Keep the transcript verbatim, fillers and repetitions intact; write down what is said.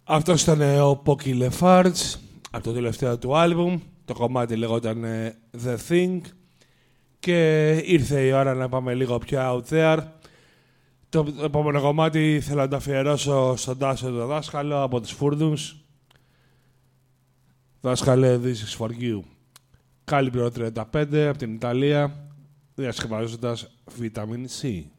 Αυτός ήταν ο Pocky Lefarge από το τελευταίο του άλμπουμ. Το κομμάτι λεγόταν The Thing. Και ήρθε η ώρα να πάμε λίγο πιο out there. Το επόμενο κομμάτι θέλω να το αφιερώσω στον Τάσο το δάσκαλο από τους Φούρδους. Δάσκαλε, this is for you. Κάλυπρο τριάντα πέντε από την Ιταλία, διασκευάζοντας Vitamin C.